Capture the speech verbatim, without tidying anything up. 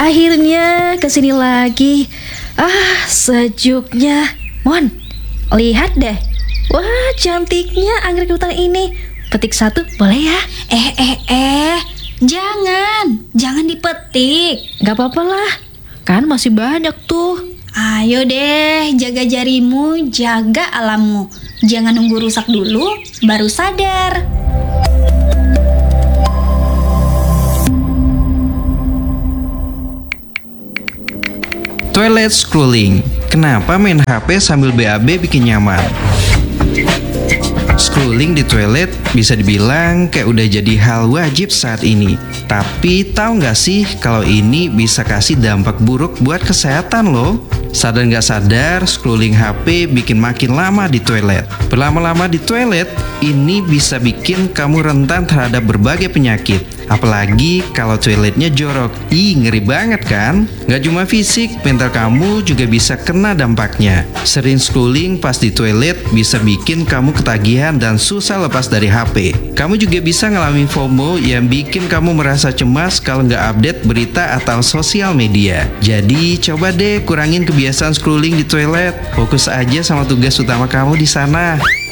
Akhirnya kesini lagi. Ah, sejuknya. Mon, lihat deh. Wah, cantiknya anggrek hutan ini. Petik satu boleh ya? Eh, eh, eh. Jangan. Jangan dipetik. Gak apa-apa lah. Kan masih banyak tuh. Ayo deh, jaga jarimu, jaga alammu. Jangan nunggu rusak dulu, baru sadar. Toilet scrolling. Kenapa main H P sambil B A B bikin nyaman? Scrolling di toilet bisa dibilang kayak udah jadi hal wajib saat ini. Tapi tahu nggak sih kalau ini bisa kasih dampak buruk buat kesehatan loh? Sadar nggak sadar, scrolling H P bikin makin lama di toilet. Berlama-lama di toilet, ini bisa bikin kamu rentan terhadap berbagai penyakit. Apalagi kalau toiletnya jorok. Ih, ngeri banget kan? Nggak cuma fisik, mental kamu juga bisa kena dampaknya. Sering scrolling pas di toilet bisa bikin kamu ketagihan dan susah lepas dari H P. Kamu juga bisa ngalamin FOMO yang bikin kamu merasa cemas kalau nggak update berita atau sosial media. Jadi coba deh kurangin kebiasaan scrolling di toilet. Fokus aja sama tugas utama kamu di sana.